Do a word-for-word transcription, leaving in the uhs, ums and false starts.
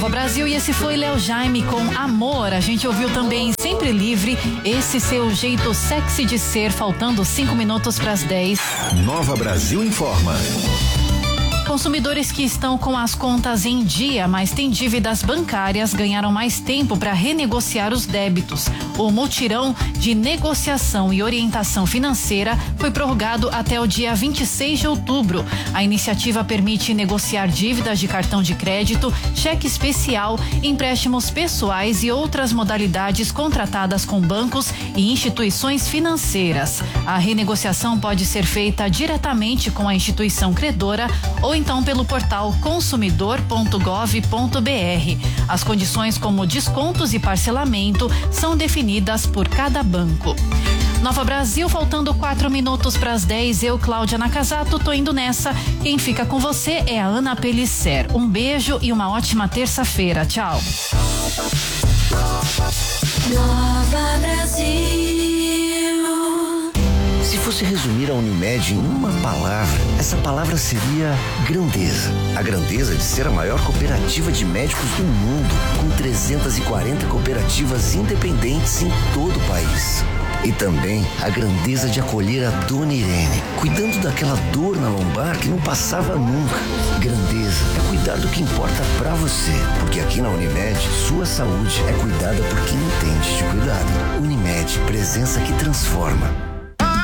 Brasil e esse foi Léo Jaime com Amor. A gente ouviu também Sempre Livre, esse seu jeito sexy de ser, faltando cinco minutos para as dez. Nova Brasil informa. Consumidores que estão com as contas em dia, mas têm dívidas bancárias, ganharam mais tempo para renegociar os débitos. O mutirão de negociação e orientação financeira foi prorrogado até o dia vinte e seis de outubro. A iniciativa permite negociar dívidas de cartão de crédito, cheque especial, empréstimos pessoais e outras modalidades contratadas com bancos e instituições financeiras. A renegociação pode ser feita diretamente com a instituição credora ou então pelo portal consumidor ponto gov ponto br. As condições como descontos e parcelamento são definidas por cada banco. Nova Brasil, faltando quatro minutos para as dez, eu, Cláudia Nakazato, tô indo nessa. Quem fica com você é a Ana Pellicer. Um beijo e uma ótima terça-feira. Tchau. Nova Brasil. Se fosse resumir a Unimed em uma palavra, essa palavra seria grandeza. A grandeza de ser a maior cooperativa de médicos do mundo, com trezentas e quarenta cooperativas independentes em todo o país. E também a grandeza de acolher a Dona Irene, cuidando daquela dor na lombar que não passava nunca. Grandeza é cuidar do que importa pra você, porque aqui na Unimed, sua saúde é cuidada por quem entende de cuidado. Unimed, presença que transforma.